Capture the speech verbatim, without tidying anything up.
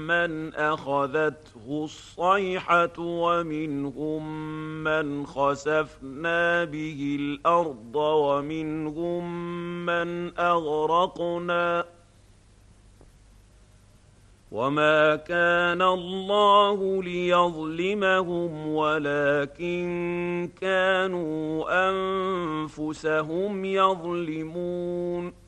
من أخذته الصيحة ومنهم من خسفنا به الأرض ومنهم من أغرقنا وما كان الله ليظلمهم ولكن كانوا أنفسهم يظلمون